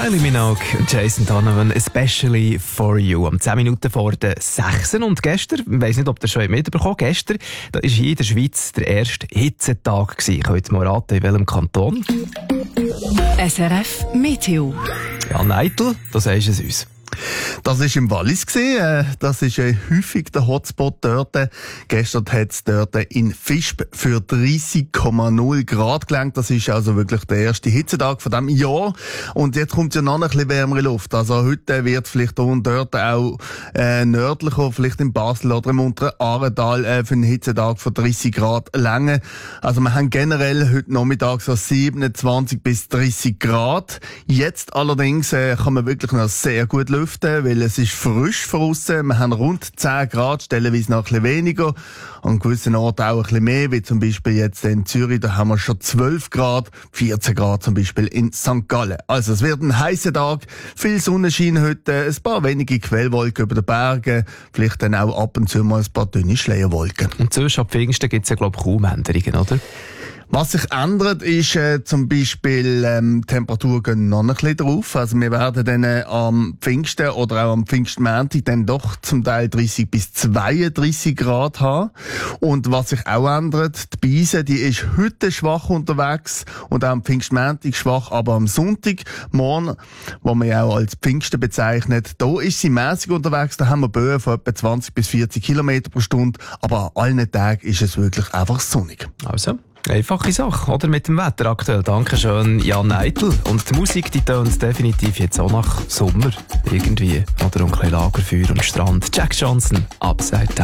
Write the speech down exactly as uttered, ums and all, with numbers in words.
Kylie Minogue und Jason Donovan, especially for you. Am zehn Minuten vor den sechs. Und gestern, ich weiss nicht, ob ihr schon mitbekommen habt, gestern, da war hier in der Schweiz der erste Hitzetag gewesen. Könnt ihr mal raten, in welchem Kanton? S R F Meteo. Ja, Neitel, da sagst du es uns. Das war im Wallis. Das ist häufig der Hotspot dort. Gestern hat es dort in Visp für dreißig Komma null Grad gelangt. Das ist also wirklich der erste Hitzetag von diesem Jahr. Und jetzt kommt ja noch ein bisschen wärmere Luft. Also heute wird vielleicht hier und dort auch äh, nördlicher, vielleicht in Basel oder im unteren Aaretal äh, für einen Hitzetag von dreißig Grad lange. Also wir haben generell heute Nachmittag so siebenundzwanzig bis dreißig Grad. Jetzt allerdings äh, kann man wirklich noch sehr gut lüften, weil es ist frisch draussen. Wir haben rund zehn Grad, stellenweise noch ein bisschen weniger. An gewissen Orten auch ein bisschen mehr, wie zum Beispiel jetzt in Zürich, da haben wir schon zwölf Grad, vierzehn Grad zum Beispiel in Sankt Gallen. Also es wird ein heißer Tag, viel Sonnenschein heute, ein paar wenige Quellwolken über den Bergen, vielleicht dann auch ab und zu mal ein paar dünne Schleierwolken. Und sonst ab Pfingsten gibt es ja, glaube ich, kaum Änderungen, oder? Was sich ändert, ist äh, zum Beispiel, ähm, die Temperaturen gehen noch ein bisschen drauf. Also wir werden dann äh, am Pfingsten oder auch am Pfingstmontag dann doch zum Teil dreißig bis zweiunddreißig Grad haben. Und was sich auch ändert, die Beise, die ist heute schwach unterwegs und auch am Pfingstmontag schwach, aber am Sonntag, morgen, wo man ja auch als Pfingsten bezeichnet, da ist sie mäßig unterwegs. Da haben wir Böen von etwa zwanzig bis vierzig Kilometer pro Stunde, aber an allen Tagen ist es wirklich einfach sonnig. Also, einfache Sache, oder? Mit dem Wetter aktuell. Dankeschön, Jan Neitel. Und die Musik, die tönt definitiv jetzt auch nach Sommer. Irgendwie. Oder um ein bisschen Lagerfeuer und Strand. Jack Johnson, Upside Down.